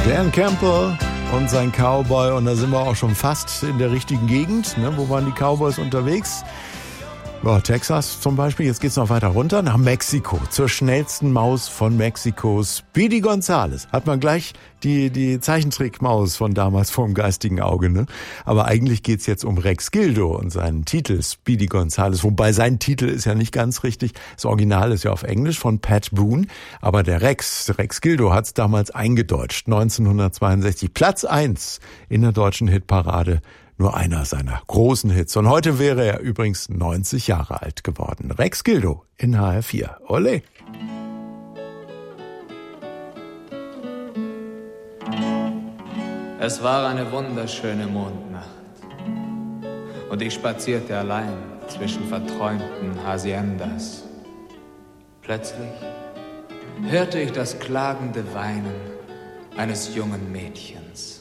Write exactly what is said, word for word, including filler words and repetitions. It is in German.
Dan Campbell und sein Cowboy. Und da sind wir auch schon fast in der richtigen Gegend. Ne? Wo waren die Cowboys unterwegs? Ja, Texas zum Beispiel. Jetzt geht's noch weiter runter nach Mexiko. Zur schnellsten Maus von Mexiko. Speedy Gonzales. Hat man gleich die, die Zeichentrickmaus von damals vor dem geistigen Auge, ne? Aber eigentlich geht's jetzt um Rex Gildo und seinen Titel Speedy Gonzales. Wobei sein Titel ist ja nicht ganz richtig. Das Original ist ja auf Englisch von Pat Boone. Aber der Rex, Rex Gildo hat's damals eingedeutscht. neunzehnhundertzweiundsechzig. Platz eins in der deutschen Hitparade. Nur einer seiner großen Hits. Und heute wäre er übrigens neunzig Jahre alt geworden. Rex Gildo in H R vier. Ole! Es war eine wunderschöne Mondnacht und ich spazierte allein zwischen verträumten Haciendas. Plötzlich hörte ich das klagende Weinen eines jungen Mädchens.